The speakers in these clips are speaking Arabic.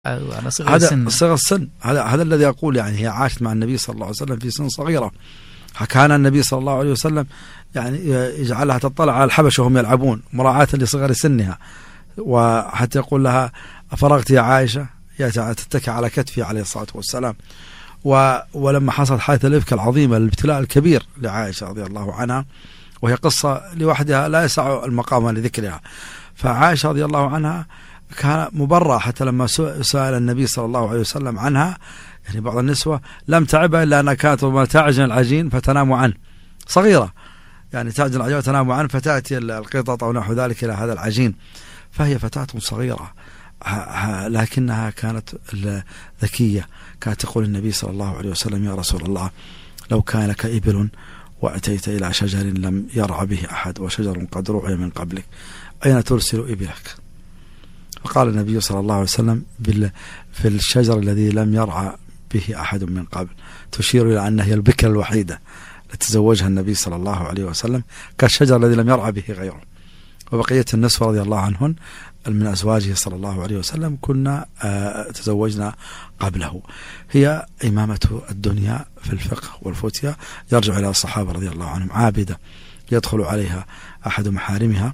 على صغر السن. هذا الذي أقول، يعني هي عاشت مع النبي صلى الله عليه وسلم في سن صغيرة. كان النبي صلى الله عليه وسلم يعني يجعلها تطلع على الحبشة وهم يلعبون مراعاة لصغر سنها، وحتى يقول لها أفرغت يا عائشة، تتكى على كتفي عليه الصلاة والسلام. ولما حصلت حادثة الإفك العظيمة الابتلاء الكبير لعائشة رضي الله عنها، وهي قصة لوحدها لا يسع المقام لذكرها، فعائشة رضي الله عنها كان مبرأ حتى لما سأل النبي صلى الله عليه وسلم عنها. يعني بعض النسوة لم تعبها إلا أنها كانت ربما تعجن العجين فتنام عنه، صغيرة يعني تعجن العجين فتنام عنه، فتأتي القطط أو نحو ذلك إلى هذا العجين، فهي فتاة صغيرة لكنها كانت ذكية. كانت تقول النبي صلى الله عليه وسلم: يا رسول الله، لو كان لك إبل وأتيت إلى شجر لم يرع به أحد وشجر قد رعي من قبلك، أين ترسل إبلك؟ فقال النبي صلى الله عليه وسلم: في الشجر الذي لم يرعى به أحد من قبل، تشير إلى أنها هي البكرة الوحيدة التي تزوجها النبي صلى الله عليه وسلم، كالشجر الذي لم يرعى به غيره. وبقية النسوة رضي الله عنهن من أزواجه صلى الله عليه وسلم كنا تزوجنا قبله. هي إمامة الدنيا في الفقه والفتية، يرجع إلى الصحابة رضي الله عنهم. عابدة يدخل عليها أحد محارمها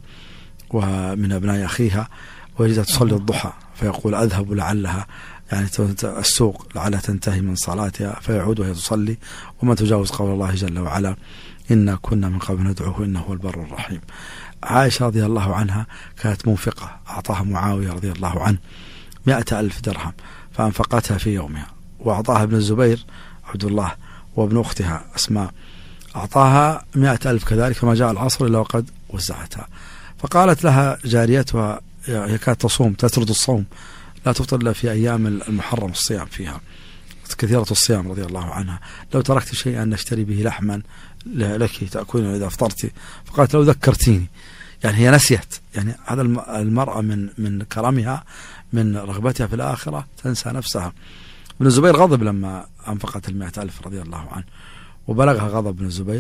ومن أبناء أخيها ويجد تصلي الضحى، فيقول: أذهب لعلها يعني السوق لعلها تنتهي من صلاتها، فيعود وهي تصلي، وما تجاوز قول الله جل وعلا: إنا كنا من قبل ندعوه إنه هو البر الرحيم. عائشة رضي الله عنها كانت منفقة، أعطاها معاوية رضي الله عنه 100,000 درهم فأنفقتها في يومها، وأعطاها ابن الزبير عبد الله وابن أختها أسماء أعطاها 100,000 كذلك، فما جاء العصر إلا وقد وزعتها. فقالت لها جاريتها، هي كانت تصوم تسرد الصوم، لا تفطر إلا في أيام المحرم الصيام فيها، كثيرة الصيام رضي الله عنها: لو تركت شيئا نشتري به لحما لك تأكلين إذا افطرت. فقالت: لو ذكرتيني. يعني هي نسيت، يعني هذا المرأة من كرمها من رغبتها في الآخرة تنسى نفسها. ابن الزبير غضب لما أنفقت 100,000 رضي الله عنه، وبلغها غضب ابن الزبير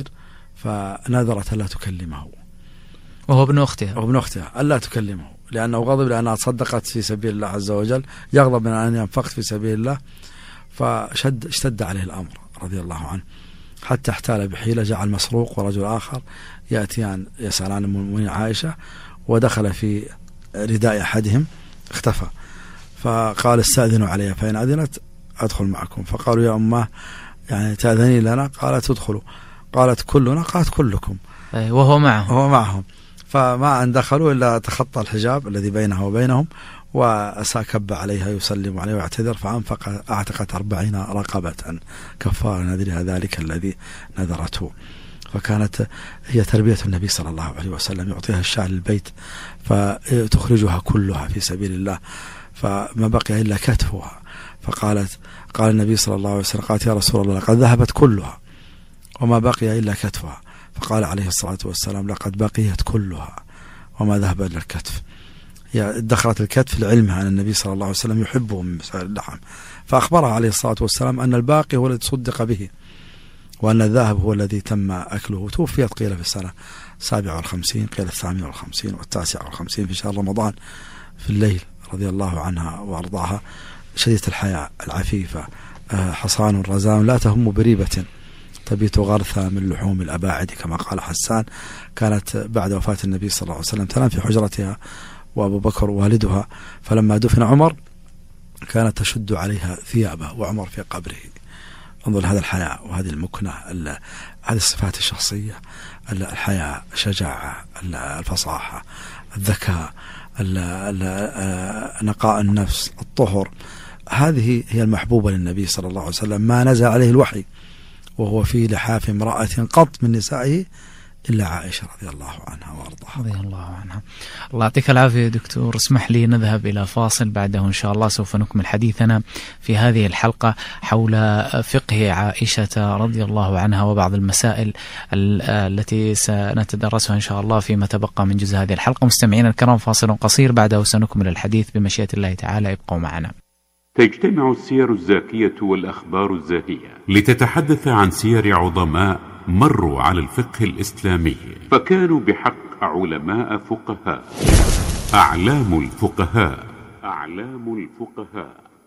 فنذرت ألا تكلمه، وهو ابن أختها ألا تكلمه، لأنه غضب لأنها تصدقت في سبيل الله عز وجل، يغضب من أن ينفقت في سبيل الله، فاشتد عليه الأمر رضي الله عنه، حتى احتال بحيلة، جعل مسروق ورجل آخر يأتيان يسألان المؤمنين عائشة، ودخل في رداء أحدهم اختفى، فقال: استأذنوا عليها فإن أذنت أدخل معكم. فقالوا: يا أمه يعني تأذني لنا؟ قالت: ادخلوا. قالت: كلنا؟ قالت: كلكم. وهو معهم. فما أن دخلوا إلا تخطى الحجاب الذي بينه وبينهم، وسكب عليها يسلم عليها ويعتذر، أعتقت 40 رقبة كفارة نذرها ذلك الذي نذرته. فكانت هي تربية النبي صلى الله عليه وسلم، يعطيها الشاة للبيت فتخرجها كلها في سبيل الله، فما بقي إلا كتفها. قال النبي صلى الله عليه وسلم: قالت: يا رسول الله، لقد ذهبت كلها وما بقي إلا كتفها. فقال عليه الصلاة والسلام: لقد بقيت كلها وما ذهب إلا الكتف. ادخرت الكتف لعلمها أن النبي صلى الله عليه وسلم يحبه من مسائل اللحم، فأخبرها عليه الصلاة والسلام أن الباقي هو الذي تصدق به، وأن الذهب هو الذي تم أكله. توفيت قيل في السنة 57، قيل 58 و59 في شهر رمضان في الليل رضي الله عنها وأرضاها، شديدة الحياة العفيفة، حصان رزان لا تهم بريبة، تبيت غرثة من لحوم الأباعد كما قال حسان. كانت بعد وفاة النبي صلى الله عليه وسلم تنام في حجرتها وأبو بكر والدها، فلما دفن عمر كانت تشد عليها ثيابه وعمر في قبره. انظر هذا الحياء وهذه المكنة، هذه الصفات الشخصية: الحياء، الشجاعة، الفصاحة، الذكاء، نقاء النفس، الطهر. هذه هي المحبوبة للنبي صلى الله عليه وسلم. ما نزل عليه الوحي وهو في لحاف امرأة قط من نسائه إلا عائشة رضي الله عنها وأرضاها. رضي الله عنها. الله يعطيك العافية دكتور. اسمح لي نذهب إلى فاصل، بعده إن شاء الله سوف نكمل حديثنا في هذه الحلقة حول فقه عائشة رضي الله عنها وبعض المسائل التي سنتدرسها إن شاء الله فيما تبقى من جزء هذه الحلقة. مستمعينا الكرام، فاصل قصير بعده سنكمل الحديث بمشيئة الله تعالى، ابقوا معنا. تجتمع السير الزاكية والأخبار الزاهية لتتحدث عن سير عظماء مروا على الفقه الإسلامي، فكانوا بحق علماء فقهاء. أعلام الفقهاء.